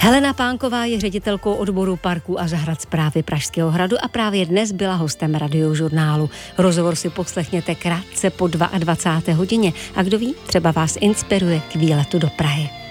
Helena Pánková je ředitelkou odboru parků a zahrad správy Pražského hradu a právě dnes byla hostem Radiožurnálu. Rozhovor si poslechněte krátce po 22. hodině a kdo ví, třeba vás inspiruje k výletu do Prahy.